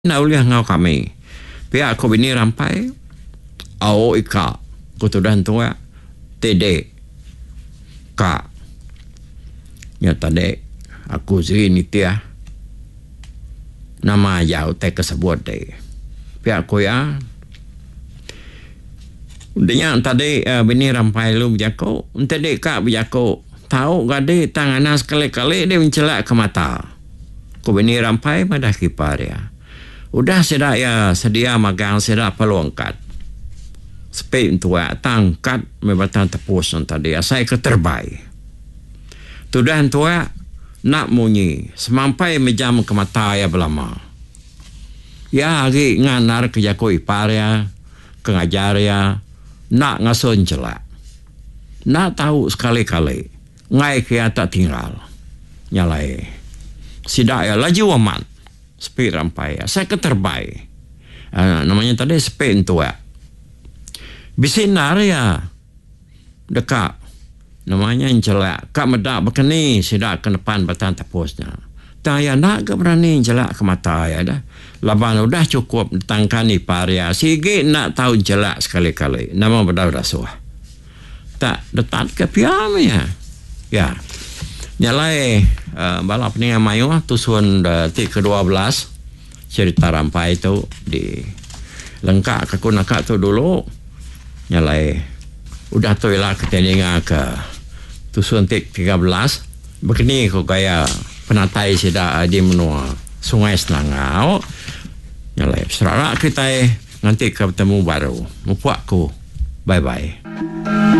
na uliah ngau kami pihak ko bini rampai au ika ko tu dan tua tede ka nya tade aku zini tia nama jauh te kesebut de pihak ko ya dia tadi bini rampai lu bijako tede ka bijako tahu gade tangan sekali-kali dia mencelak ke mata ko bini rampai madah kipar ya. Udah sedak ya sedia magang sedak peluangkat. Sepik tua tangkat membatan tepus tadi saya keterbai. Tudan tua nak munyi semampai mejam ke mata ya belama. Ya hari nganar ke jako ipar ya, ke ngajar ya, nak ngasun celak. Nak tahu sekali-kali ngai ke tak tinggal. Nyalai. Sidak ya laju aman. Sepik rampai. Saya keterbai. Namanya tadi sepik tua. Bisinar ya. Dekat. Namanya celak. Kak medak berkeni. Sidak ke depan batan tepusnya. Tak ya nak ke berani celak ke mata ya dah. Laban udah cukup datangkan ipar ya. Sikit nak tahu celak sekali-kali. Nama berdau rasuah. Tak detat ke piam ya. Ya. Nyalai balap ni amayu tusun detik ke-12 cerita rampai itu di lengkap ke kunaka tu dulu nyalai udah tu lah ketelinga ke tusun detik 13 begini ko gaya penatai sida di menua Sungai Selangau nyalai serara kita nanti ketemu baru mupuakku bye bye.